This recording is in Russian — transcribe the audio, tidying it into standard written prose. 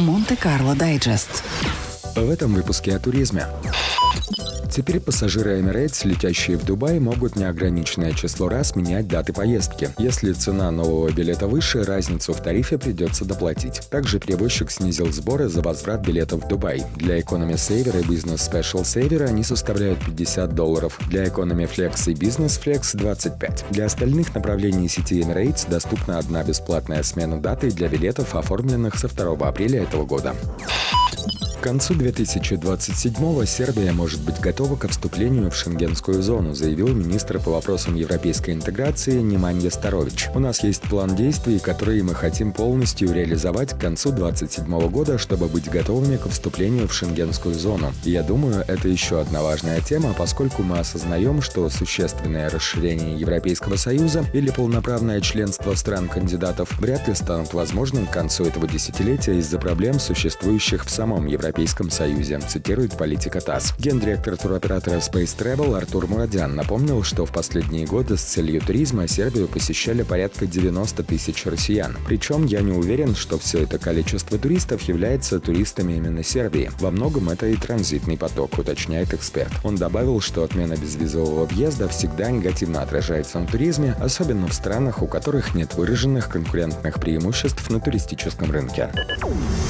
Монте-Карло Дайджест. В этом выпуске о туризме. Теперь пассажиры Emirates, летящие в Дубай, могут неограниченное число раз менять даты поездки. Если цена нового билета выше, разницу в тарифе придется доплатить. Также перевозчик снизил сборы за возврат билетов в Дубай. Для Economy Saver и Business Special Saver они составляют $50. Для Economy Flex и Business Flex – $25. Для остальных направлений сети Emirates доступна одна бесплатная смена даты для билетов, оформленных со 2 апреля этого года. К концу 2027-го Сербия может быть готова к вступлению в шенгенскую зону, заявил министр по вопросам европейской интеграции Неманья Старович. У нас есть план действий, который мы хотим полностью реализовать к концу 2027 года, чтобы быть готовыми к вступлению в шенгенскую зону. И я думаю, это еще одна важная тема, поскольку мы осознаем, что существенное расширение Европейского Союза или полноправное членство стран-кандидатов вряд ли станут возможным к концу этого десятилетия из-за проблем, существующих в самом Европейском Союзе, цитирует политика ТАСС. Гендиректор туроператора Space Travel Артур Мурадян напомнил, что в последние годы с целью туризма Сербию посещали порядка 90 тысяч россиян. Причем я не уверен, что все это количество туристов является туристами именно Сербии. Во многом это и транзитный поток, уточняет эксперт. Он добавил, что отмена безвизового въезда всегда негативно отражается на туризме, особенно в странах, у которых нет выраженных конкурентных преимуществ на туристическом рынке.